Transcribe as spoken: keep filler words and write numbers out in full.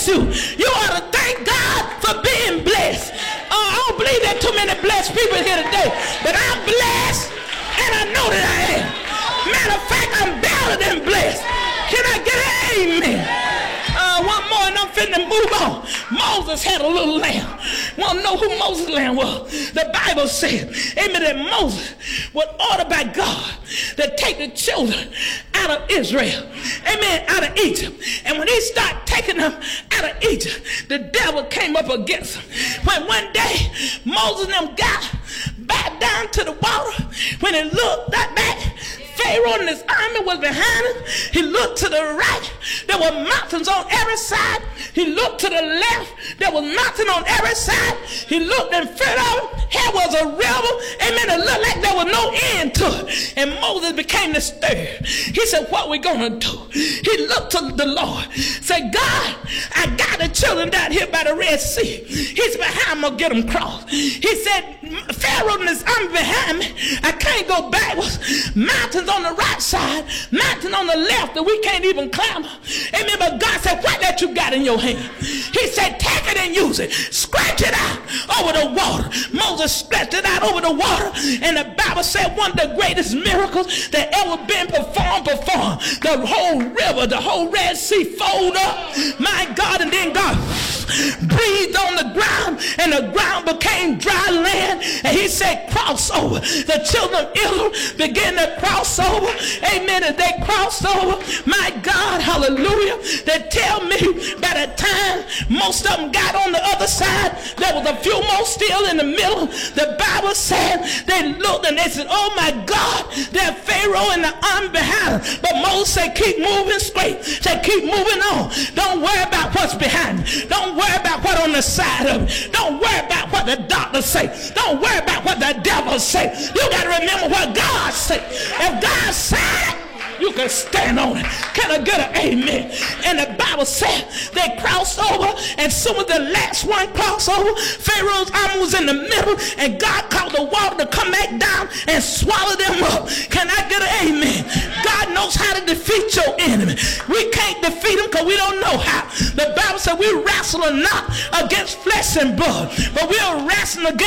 bless you. You ought to thank God for being blessed. Oh, I don't believe there are too many blessed people here today, but I'm blessed, and I know that I am. Matter of fact, I'm better than blessed. Can I get an amen? Uh, one more and I'm finna move on. Moses had a little lamb. Want to know who Moses' lamb was? The Bible said, amen, that Moses was ordered by God to take the children out of Israel, amen, out of Egypt. And when he started taking them out of Egypt, the devil came up against him. When one day Moses and them got back down to the water, when he looked that back, Pharaoh and his army was behind him. He looked to the right. There were mountains on every side. He looked to the left. There was mountain on every side. He looked in front of him. Here was a river. Amen. It looked like there was no end to it. And Moses became disturbed. He said, what are we going to do? He looked to the Lord. Said, God, I got the children down here by the Red Sea. He's behind me. I'm going to get them crossed. He said, Pharaoh and his army behind me. I can't go backwards. Mountains on the right side, mountain on the left that we can't even climb. Amen. But God said, what that you got in your hand? He said, take it and use it. Scratch it out over the water. Moses scratched it out over the water. And the Bible said one of the greatest miracles that ever been performed, performed. The whole river, the whole Red Sea folded up. My God, and then God breathed on the ground and the ground became dry land. And he said, cross over. The children of Israel began to cross over. Amen. And they crossed over. My God, hallelujah. They tell me by the time most of them got on the other side, there was a few more still in the middle. The Bible said they looked and they said, oh my God, there's Pharaoh and the army behind them. But Moses said, keep moving straight. Said, keep moving on. Don't worry about what's behind. Don't worry about what on the side of it. Don't worry about what the doctors say. Don't worry about what the devil say. You got to remember what God said. If God said it, you can stand on it. Can I get an amen? And the Bible said they crossed over, and soon as the last one crossed over, Pharaoh's army was in the middle, and God caused the water to come back down and swallow them up. Can I get an amen? God knows how to defeat your enemy. We can't defeat them because we don't know how. The Bible said we wrestle not against flesh and blood, but we are wrestling against